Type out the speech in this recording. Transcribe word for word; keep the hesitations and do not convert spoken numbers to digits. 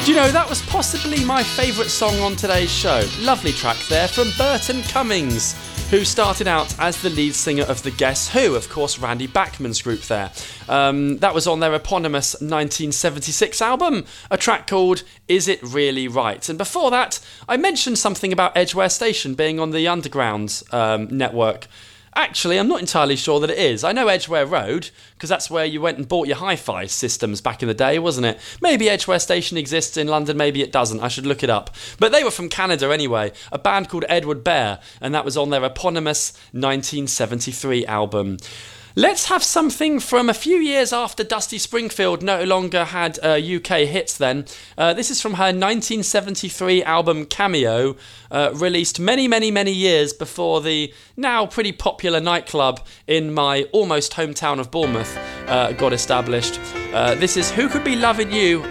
Do you know, that was possibly my favourite song on today's show. Lovely track there from Burton Cummings, who started out as the lead singer of the Guess Who, of course, Randy Bachman's group there. Um, that was on their eponymous nineteen seventy-six album, a track called Is It Really Right? And before that, I mentioned something about Edgware Station being on the Underground um, network. Actually, I'm not entirely sure that it is. I know Edgware Road, because that's where you went and bought your hi-fi systems back in the day, wasn't it? Maybe Edgware Station exists in London, maybe it doesn't. I should look it up. But they were from Canada anyway, a band called Edward Bear, and that was on their eponymous nineteen seventy-three album. Let's have something from a few years after Dusty Springfield no longer had uh, U K hits then. Uh, this is from her nineteen seventy-three album Cameo, uh, released many, many, many years before the now pretty popular nightclub in my almost hometown of Bournemouth uh, got established. Uh, this is Who Could Be Loving You